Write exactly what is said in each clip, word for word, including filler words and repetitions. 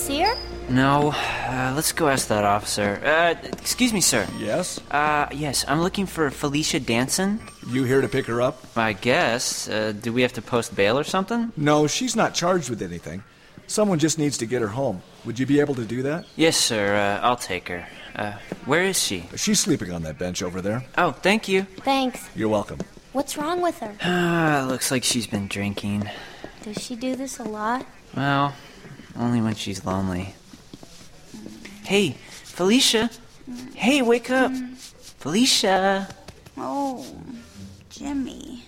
see her? No. Uh, let's go ask that officer. Uh, excuse me, sir. Yes? Uh, yes, I'm looking for Felicia Danson. You here to pick her up? I guess. Uh, do we have to post bail or something? No, she's not charged with anything. Someone just needs to get her home. Would you be able to do that? Yes, sir. Uh, I'll take her. Uh, where is she? She's sleeping on that bench over there. Oh, thank you. Thanks. You're welcome. What's wrong with her? Ah, looks like she's been drinking. Does she do this a lot? Well, only when she's lonely. Hey, Felicia. Hey, wake up. Felicia. Oh, Jimmy.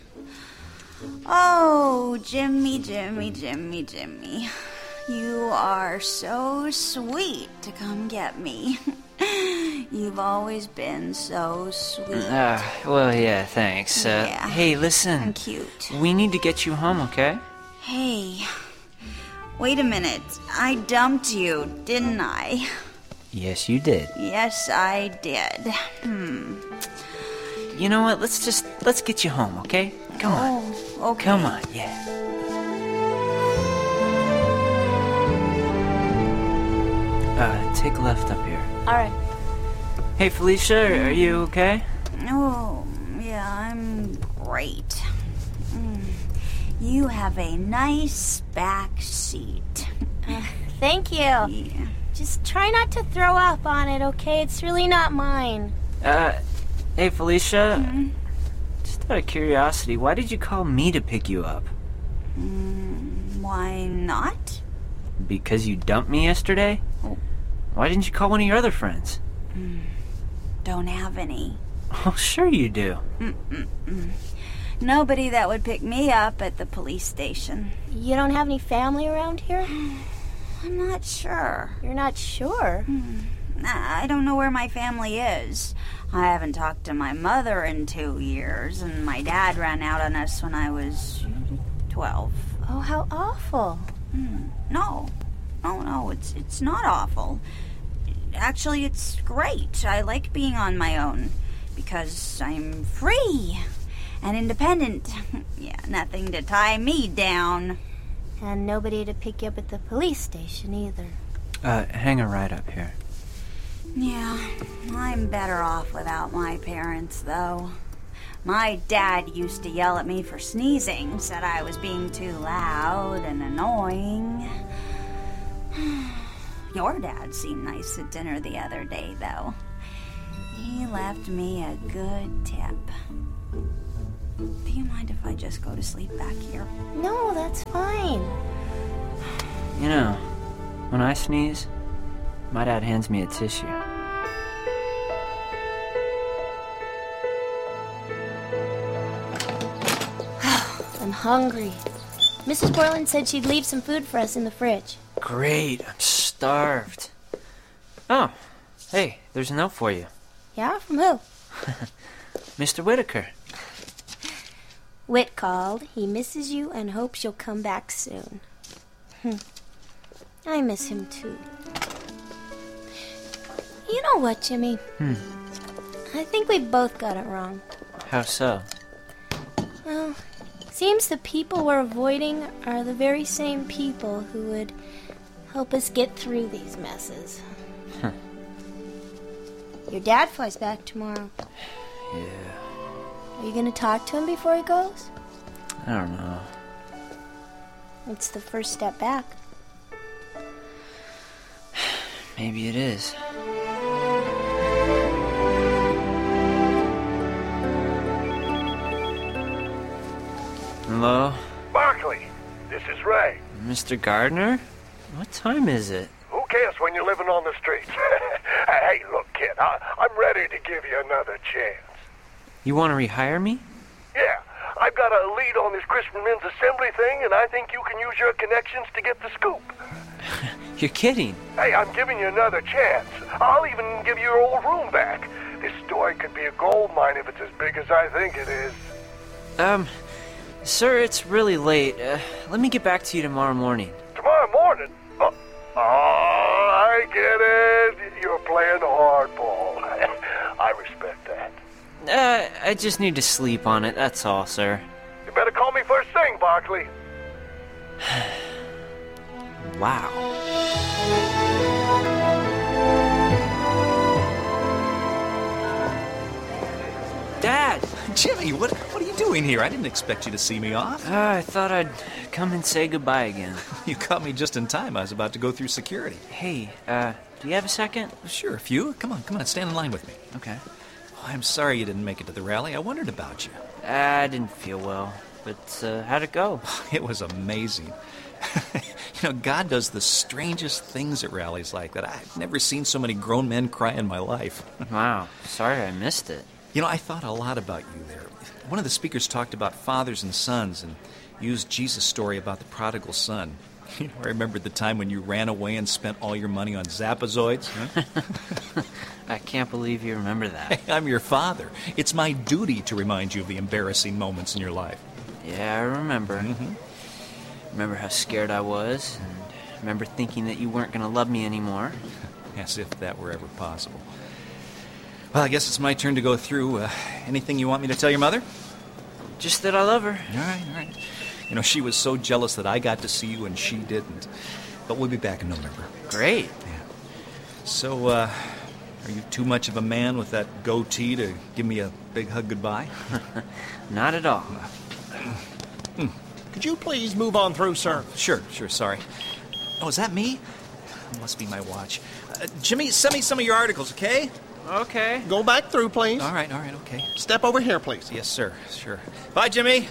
Oh, Jimmy, Jimmy, Jimmy, Jimmy. You are so sweet to come get me. You've always been so sweet. Uh, well, yeah, thanks. Uh, Yeah. Hey, listen. And cute. We need to get you home, okay? Hey, wait a minute. I dumped you, didn't I? Yes, you did. Yes, I did. Hmm. You know what? Let's just, let's get you home, okay? Come on. Oh, okay. Come on, yeah. Uh, take a left up here. All right. Hey, Felicia, are you okay? Oh, yeah, I'm great. Mm. You have a nice back seat. Uh, thank you. Yeah. Just try not to throw up on it, okay? It's really not mine. Uh, hey, Felicia. Mm-hmm. Just out of curiosity, why did you call me to pick you up? Mm, why not? Because you dumped me yesterday? Oh. Why didn't you call one of your other friends? Mm, don't have any. Oh, sure you do. Mm-mm-mm. Nobody that would pick me up at the police station. You don't have any family around here? I'm not sure. You're not sure? Hmm. I don't know where my family is. I haven't talked to my mother in two years, and my dad ran out on us when I was twelve. Oh, how awful. Hmm. No. No, no, it's it's not awful. Actually, it's great. I like being on my own because I'm free and independent. Yeah, nothing to tie me down. And nobody to pick you up at the police station either. Uh, hang a right up here. Yeah, I'm better off without my parents, though. My dad used to yell at me for sneezing, said I was being too loud and annoying. Your dad seemed nice at dinner the other day, though. He left me a good tip. Do you mind if I just go to sleep back here? No, that's fine. You know, when I sneeze, my dad hands me a tissue. I'm hungry. Missus Portland said she'd leave some food for us in the fridge. Great, I'm starved. Oh, hey, there's a note for you. Yeah? From who? Mister Whitaker. Whit called. He misses you and hopes you'll come back soon. I miss him too. You know what, Jimmy? Hmm. I think we both got it wrong. How so? Well, seems the people we're avoiding are the very same people who would help us get through these messes. Huh. Your dad flies back tomorrow. Yeah. Are you going to talk to him before he goes? I don't know. It's the first step back. Maybe it is. Hello? Barkley, this is Ray. Mister Gardner? What time is it? Who cares when you're living on the streets? Hey, look, kid, I, I'm ready to give you another chance. You want to rehire me? Yeah, I've got a lead on this Christian Men's Assembly thing, and I think you can use your connections to get the scoop. You're kidding. Hey, I'm giving you another chance. I'll even give you your old room back. This story could be a gold mine if it's as big as I think it is. Um, sir, it's really late. Uh, let me get back to you tomorrow morning. Tomorrow morning? Oh, oh I get it. You're playing hardball. I respect that. Uh, I just need to sleep on it, that's all, sir. You better call me first thing, Barkley. Wow. Dad! Jimmy, what what are you doing here? I didn't expect you to see me off. Uh, I thought I'd come and say goodbye again. You caught me just in time. I was about to go through security. Hey, uh, do you have a second? Sure, a few. Come on, come on, stand in line with me. Okay. Oh, I'm sorry you didn't make it to the rally. I wondered about you. I didn't feel well, but uh, how'd it go? It was amazing. You know, God does the strangest things at rallies like that. I've never seen so many grown men cry in my life. Wow, sorry I missed it. You know, I thought a lot about you there. One of the speakers talked about fathers and sons and used Jesus' story about the prodigal son. You know, I remembered the time when you ran away and spent all your money on Zapazoids. Huh? I can't believe you remember that. Hey, I'm your father. It's my duty to remind you of the embarrassing moments in your life. Yeah, I remember. Mm-hmm. Remember how scared I was, and remember thinking that you weren't going to love me anymore. As if that were ever possible. Well, I guess it's my turn to go through. Uh, anything you want me to tell your mother? Just that I love her. All right, all right. You know, she was so jealous that I got to see you and she didn't. But we'll be back in November. Great. Yeah. So, uh, are you too much of a man with that goatee to give me a big hug goodbye? Not at all. Could you please move on through, sir? Sure, sure, sorry. Oh, is that me? Must be my watch. Uh, Jimmy, send me some of your articles, okay? Okay. Go back through, please. All right, all right, okay. Step over here, please. Yes, sir, sure. Bye, Jimmy.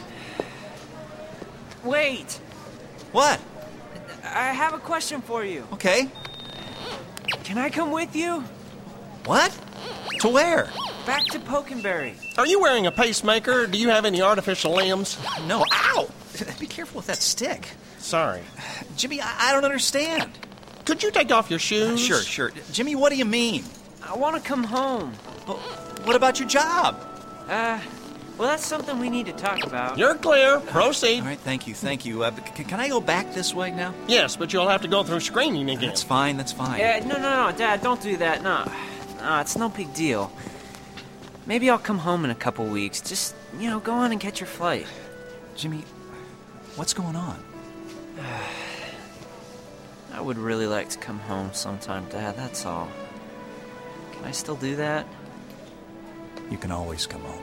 Wait! What? I have a question for you. Okay. Can I come with you? What? To where? Back to Pokenberry. Are you wearing a pacemaker? Or do you have any artificial limbs? No, ow! Be careful with that stick. Sorry. Jimmy, I, I don't understand. Could you take off your shoes? Sure, sure. Jimmy, what do you mean? I want to come home. Well, what about your job? Uh, well, that's something we need to talk about. You're clear. Proceed. All right, thank you, thank you. Uh, c- can I go back this way now? Yes, but you'll have to go through screening again. That's fine, that's fine. Yeah, no, no, no, Dad, don't do that. No, no, it's no big deal. Maybe I'll come home in a couple weeks. Just, you know, go on and get your flight. Jimmy, what's going on? I would really like to come home sometime, Dad, that's all. Can I still do that? You can always come home.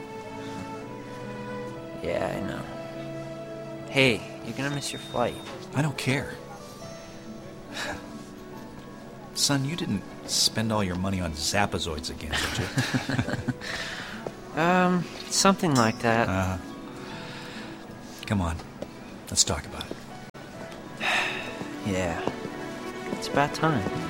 Yeah, I know. Hey, you're gonna miss your flight. I don't care. Son, you didn't spend all your money on Zapazoids again, did you? Um, something like that. Uh, come on. Let's talk about it. Yeah. It's about time.